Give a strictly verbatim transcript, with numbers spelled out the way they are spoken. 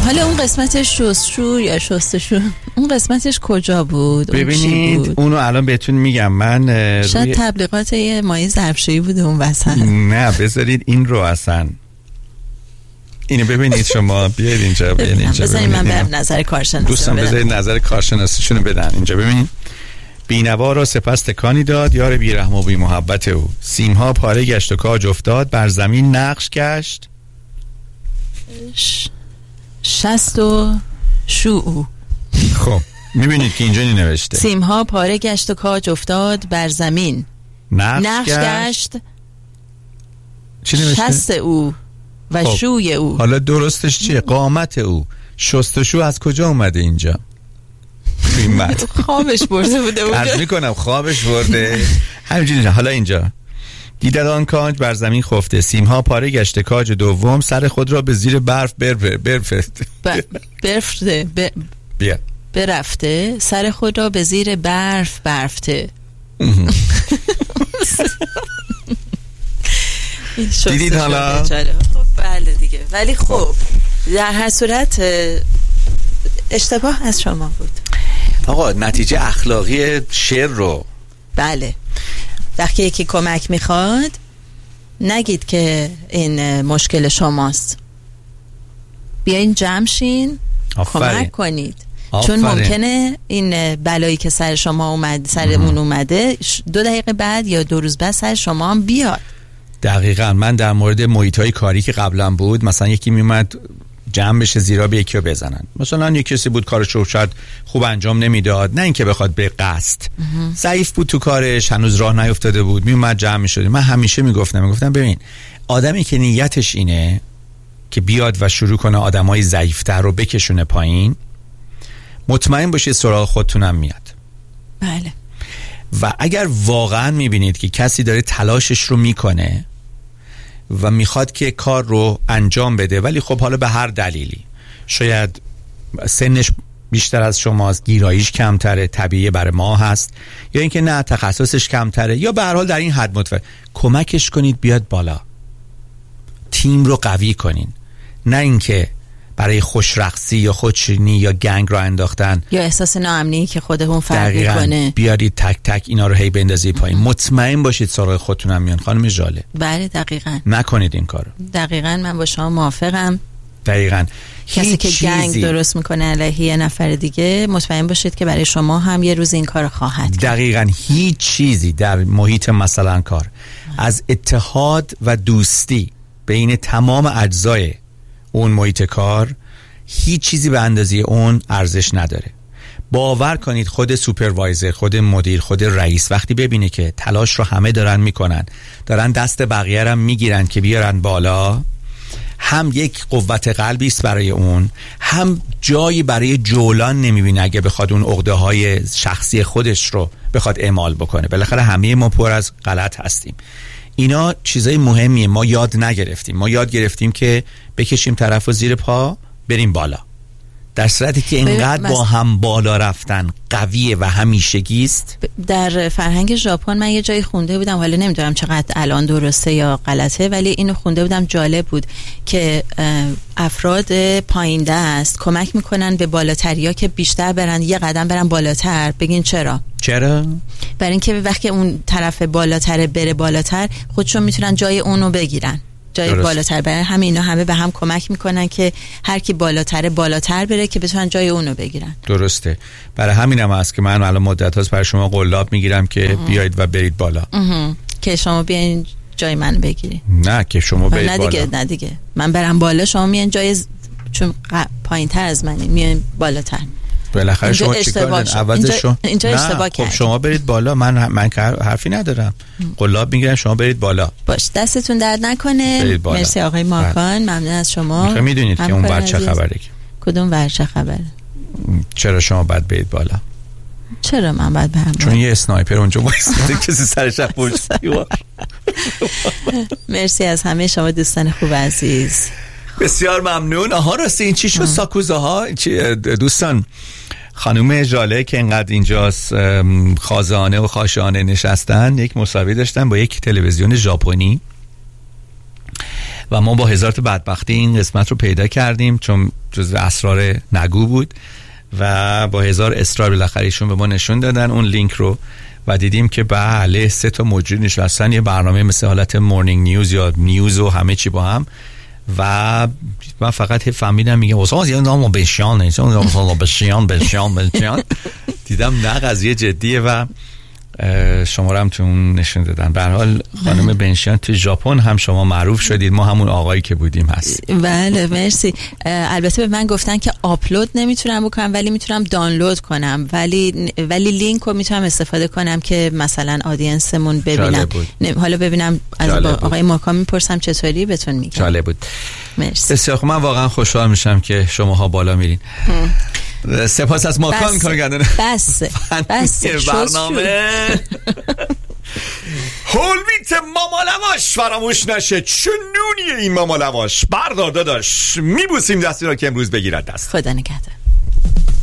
حالا اون قسمتش شستشو یا شستشو اون قسمتش کجا بود؟ ببینید بود؟ اونو الان بهتون میگم. من شاید روی... تبلیغات یه مایه ظرفشویی بوده اون وسط. نه بذارید این رو اصلا اینو ببینید شما. بیاید اینجا بیاید اینجا بذارید من برم نظر کارشناسی دوستان بذارید نظر کارشناسیشونو بدن. اینجا ببینید. بینوا را سپس تکانی داد یار بیرحم و بی محبت او، سیمها پاره گشت و کاج افتاد، بر زمین نقش گشت ش... شست و شو او. خب میبینید که اینجا نوشته سیمها پاره گشت و کاج افتاد، بر زمین نقش, نقش گشت, گشت چی نوشته؟ شست او و خب. شوی او. حالا درستش چیه؟ قامت او. شست و شو از کجا اومده اینجا؟ خوابش برده بوده اونجا. عرض میکنم خوابش برده همینجوری. حالا اینجا دیدد آن کاج بر زمین خفته، سیمها پاره گشته، کاج دوم سر خود را به زیر برف برفته برفته بیا برفته سر خود را به زیر برف برفته. دیدید حالا؟ خب بله دیگه. ولی خب در هر صورت اشتباه از شما بود آقا. نتیجه اخلاقی شعر رو بله. وقتی یکی کمک میخواد نگید که این مشکل شماست، بیاین جمع شین کمک کنید. آفرین. چون ممکنه این بلایی که سر شما اومد سرمون اومده دو دقیقه بعد یا دو روز بعد سر شما هم بیاد. دقیقاً. من در مورد محیط‌های کاری که قبلا بود، مثلا یکی میومد جمع بشه زیرا به یکی رو بزنن، مثلا یک کسی بود کارش رو شاید خوب انجام نمیداد، نه اینکه بخواد به قصد، ضعیف بود تو کارش، هنوز راه نیفتاده بود، میومد جمع میشد. من همیشه میگفتم میگفتم ببین آدمی که نیتش اینه که بیاد و شروع کنه آدمای ضعیف‌تر رو بکشونه پایین، مطمئن باشید سراغ خودتونم میاد. بله. و اگر واقعا میبینید که کسی داره تلاشش رو میکنه و میخواد که کار رو انجام بده، ولی خب حالا به هر دلیلی، شاید سنش بیشتر از شماست، گیراییش کمتره، طبیعی برای ما هست، یا اینکه نه تخصصش کمتره، یا به هر حال در این حد متفاوت، کمکش کنید بیاد بالا. تیم رو قوی کنین، نه اینکه برای خوشرقصی یا خودشیرینی یا گنگ را انداختن یا احساس ناامنی که خودمون فرق میکنه بیارید تک تک اینا رو هی بندازید پایین. مطمئن باشید سراغ خودتونم میان. خانم ژاله بله دقیقاً نکنید این کارو. دقیقاً من با شما موافقم. دقیقاً. کسی که گنگ درست میکنه علیه یه نفر دیگه، مطمئن باشید که برای شما هم یه روز این کار خواهد کرد. دقیقاً. هیچ چیزی در محیط مثلا کار از اتحاد و دوستی بین تمام اجزای اون محیط کار، هیچ چیزی به اندازه اون ارزش نداره. باور کنید خود سوپروایزر، خود مدیر، خود رئیس وقتی ببینه که تلاش رو همه دارن میکنن، دارن دست بقیه رو میگیرن که بیارن بالا، هم یک قوت قلبی است برای اون، هم جایی برای جولان نمیبینه اگه بخواد اون عقده های شخصی خودش رو بخواد اعمال بکنه. بالاخره همه ما پر از غلط هستیم. اینا چیزای مهمیه ما یاد نگرفتیم. ما یاد گرفتیم که بکشیم طرفو زیر پا بریم بالا، در صورتی که اینقدر با هم بالا رفتن قویه و همیشگی است. در فرهنگ ژاپن من یه جایی خونده بودم، حالا نمیدونم چقدر الان درسته یا غلطه، ولی اینو خونده بودم جالب بود که افراد پایین دست کمک میکنن به بالاتریا که بیشتر برن، یه قدم برن بالاتر. بگین چرا؟ چرا؟ برای اینکه وقتی اون طرف بالاتر بره بالاتر، خودشون میتونن جای اونو بگیرن، جای درست. بالاتر. برای همه اینا همه به هم کمک میکنن که هر کی بالاتر بالاتر بره که بتونن جای اونو بگیرن. درسته. برای همین هم هست که من الان مدت هاست برای شما قلاب میگیرم که اه. بیایید و برید بالا، اه. که شما بیاین جای منو بگیرید. نه که شما برید نه دیگه، بالا. نه دیگه من برم بالا، شما میان جای ز... چون ق... پایین‌تر از منی، میان بالاتر. بالاخره شما چیکار دارین؟ عوضشو اینجا اشتباه کردین. خب شما برید بالا، من من حرفی ندارم. قلاب میگیرم، شما برید بالا. باش، دستتون درد نکنه. مرسی آقای ماکان، ممنون از شما. میدونید که اون ور چه خبره؟ کدوم ور چه خبره؟ چرا شما باید برید بالا؟ چرا من باید برم؟ چون یه اسنایپر اونجا وایساده کسی سرش پشت دیوار. مرسی از همه شما دوستان خوب عزیز. بسیار ممنون. آها راستی این چی شد ساکوزه ها دوستان؟ خانم ژاله که اینقدر اینجاست خازانه و خاشانه نشستن، یک مسابقه داشتن با یک تلویزیون ژاپنی و ما با هزار تا بدبختی این قسمت رو پیدا کردیم چون جزو اسرار نگو بود و با هزار اصرار بالاخره ایشون به ما نشون دادن اون لینک رو و دیدیم که بله سه تا مجری نشستن یه برنامه مثل حالت مورنینگ نیوز یا نیوز و همه چی با هم و من فقط فهمیدم میگه واسه از یه نام بشیان نیست اون بشیان بشیان بشیان دیدم نه قضیه جدیه و شما رو هم تو اون نشون دادن. به هر حال خانم بنشیان تو ژاپن هم شما معروف شدید، ما همون آقایی که بودیم هست. بله مرسی. البته به من گفتن که آپلود نمیتونم بکنم ولی میتونم دانلود کنم، ولی ولی لینک رو میتونم استفاده کنم که مثلا آدینسمون ببینن. حالا ببینم از آقای ماکا میپرسم چطوری بهتون میگم. جالب بود. مرسی. بسیار خوب، من واقعا خوشحال میشم که شماها بالا میرین. سپاس از ماکان کارگردان بس بس برنامه. هولویت ماما لواش فراموش نشه، چه نونیه این ماما لواش. بردار داداش، میبوسیم دستی را که امروز بگیرد دست. خدا نگهدار.